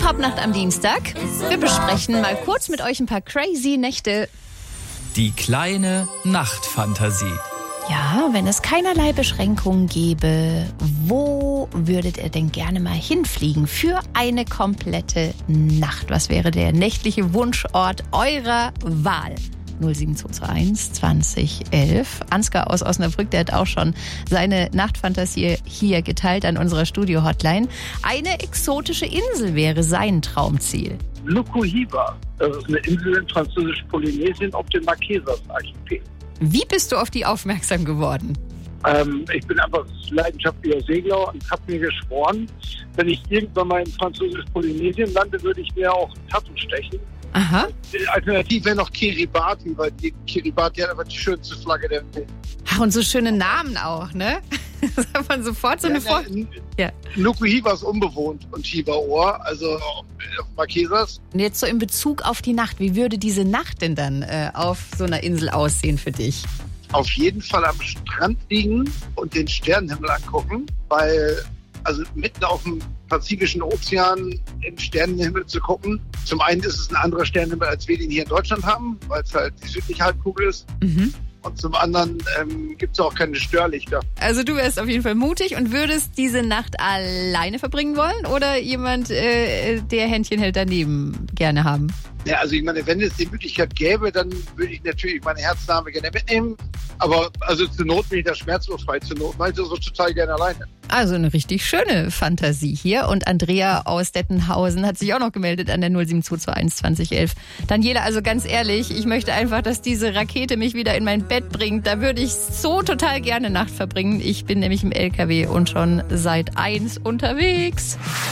Popnacht am Dienstag. Wir besprechen mal kurz mit euch ein paar crazy Nächte. Die kleine Nachtfantasie. Ja, wenn es keinerlei Beschränkungen gäbe, wo würdet ihr denn gerne mal hinfliegen für eine komplette Nacht? Was wäre der nächtliche Wunschort eurer Wahl? 07221 2011. Ansgar aus Osnabrück, der hat auch schon seine Nachtfantasie hier geteilt an unserer Studio-Hotline. Eine exotische Insel wäre sein Traumziel. Nukuhiva, das ist eine Insel in französisch-Polynesien auf dem Marquesas-Archipel. Wie bist du auf die aufmerksam geworden? Ich bin einfach leidenschaftlicher Segler und habe mir geschworen, wenn ich irgendwann mal in französisch-Polynesien lande, würde ich mir auch ein Tattoo stechen. Aha. Die Alternative wäre noch Kiribati, weil die Kiribati hat einfach die schönste Flagge der Welt. Ach, und so schöne Namen auch, ne? Das hat man sofort so eine Ja. Nukuhiva ist unbewohnt und Hiva-Ohr, also auf Marquesas. Und jetzt so in Bezug auf die Nacht, wie würde diese Nacht denn dann auf so einer Insel aussehen für dich? Auf jeden Fall am Strand liegen und den Sternenhimmel angucken, weil also mitten auf dem Pazifischen Ozean im Sternenhimmel zu gucken. Zum einen ist es ein anderer Sternenhimmel, als wir den hier in Deutschland haben, weil es halt die südliche Halbkugel ist. Mhm. Und zum anderen gibt es auch keine Störlichter. Also du wärst auf jeden Fall mutig und würdest diese Nacht alleine verbringen wollen oder jemand, der Händchen hält daneben, gerne haben? Ja, also ich meine, wenn es die Möglichkeit gäbe, dann würde ich natürlich meine Herznahme gerne mitnehmen. Aber also zur Not bin ich da schmerzlos frei. Zur Not mache ich das so total gerne alleine. Also eine richtig schöne Fantasie hier. Und Andrea aus Dettenhausen hat sich auch noch gemeldet an der 07221 2011. Daniela, also ganz ehrlich, ich möchte einfach, dass diese Rakete mich wieder in mein Bett bringt. Da würde ich so total gerne Nacht verbringen. Ich bin nämlich im LKW und schon seit 1 unterwegs.